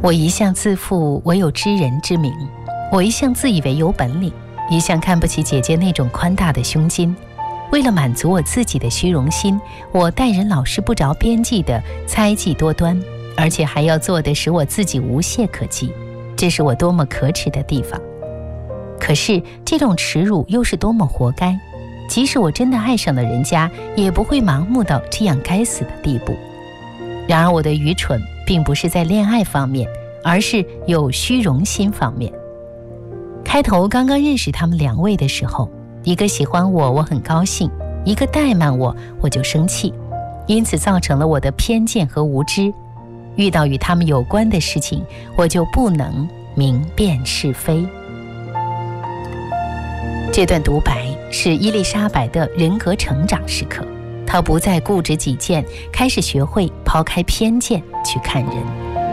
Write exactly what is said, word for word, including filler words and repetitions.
我一向自负我有知人之明，我一向自以为有本领，一向看不起姐姐那种宽大的胸襟。为了满足我自己的虚荣心，我待人老是不着边际的猜忌多端，而且还要做的使我自己无懈可击，这是我多么可耻的地方。可是这种耻辱又是多么活该，即使我真的爱上了人家，也不会盲目到这样该死的地步。然而我的愚蠢并不是在恋爱方面，而是有虚荣心方面。开头刚刚认识他们两位的时候，一个喜欢我，我很高兴；一个怠慢我，我就生气，因此造成了我的偏见和无知。遇到与他们有关的事情，我就不能明辨是非。这段独白是伊丽莎白的人格成长时刻，她不再固执己见，开始学会抛开偏见去看人。